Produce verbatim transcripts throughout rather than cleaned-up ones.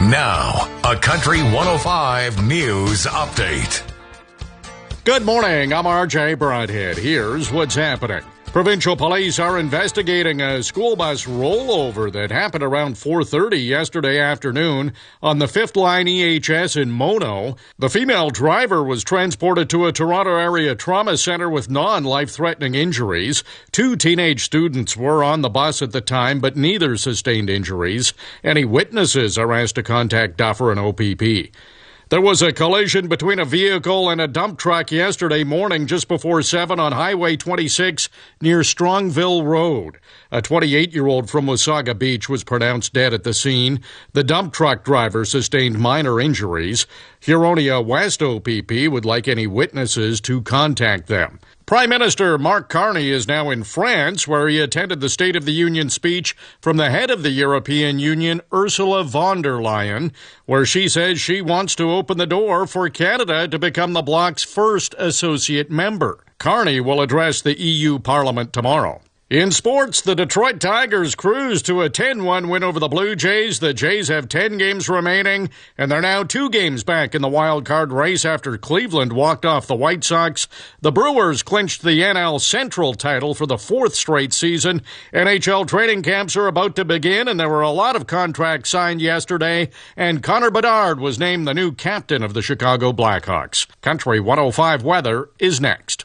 Now, a Country one oh five News Update. Good morning, I'm R J Broadhead. Here's what's happening. Provincial police are investigating a school bus rollover that happened around four thirty yesterday afternoon on the Fifth Line E H S in Mono. The female driver was transported to a Toronto area trauma center with non-life-threatening injuries. Two teenage students were on the bus at the time, but neither sustained injuries. Any witnesses are asked to contact Duffer and O P P. There was a collision between a vehicle and a dump truck yesterday morning just before seven on Highway twenty-six near Strongville Road. A twenty-eight-year-old from Wasaga Beach was pronounced dead at the scene. The dump truck driver sustained minor injuries. Huronia West O P P would like any witnesses to contact them. Prime Minister Mark Carney is now in France, where he attended the State of the Union speech from the head of the European Union, Ursula von der Leyen, where she says she wants to open the door for Canada to become the bloc's first associate member. Carney will address the E U Parliament tomorrow. In sports, the Detroit Tigers cruise to a ten one win over the Blue Jays. The Jays have ten games remaining, and they're now two games back in the wild card race after Cleveland walked off the White Sox. The Brewers clinched the N L Central title for the fourth straight season. N H L training camps are about to begin, and there were a lot of contracts signed yesterday, and Connor Bedard was named the new captain of the Chicago Blackhawks. Country one oh five weather is next.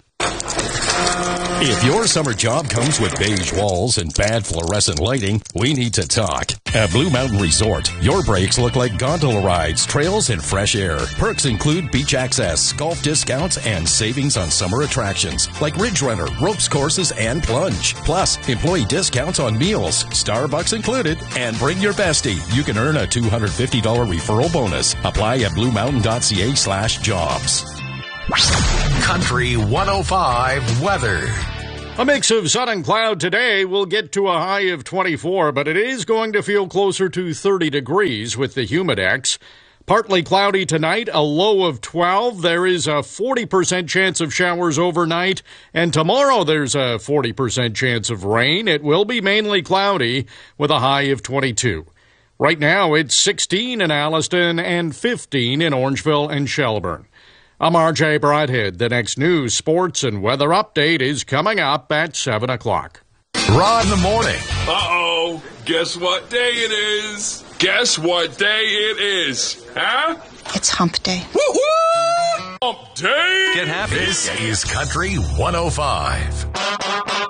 If your summer job comes with beige walls and bad fluorescent lighting, we need to talk. At Blue Mountain Resort, your breaks look like gondola rides, trails, and fresh air. Perks include beach access, golf discounts, and savings on summer attractions like Ridge Runner, ropes courses, and plunge. Plus, employee discounts on meals, Starbucks included, and bring your bestie. You can earn a two hundred fifty dollars referral bonus. Apply at bluemountain.ca slash jobs. Country one oh five weather. A mix of sun and cloud today. Will get to a high of twenty-four, but it is going to feel closer to thirty degrees with the Humidex. Partly cloudy tonight, a low of twelve. There is a forty percent chance of showers overnight. And tomorrow there's a forty percent chance of rain. It will be mainly cloudy with a high of twenty-two. Right now it's sixteen in Alliston and fifteen in Orangeville and Shelburne. I'm R J Broadhead. The next news, sports, and weather update is coming up at seven o'clock. Raw in the morning. Uh-oh. Guess what day it is? Guess what day it is? Huh? It's hump day. Woo-hoo! Hump day! Get happy. This is Country one oh five.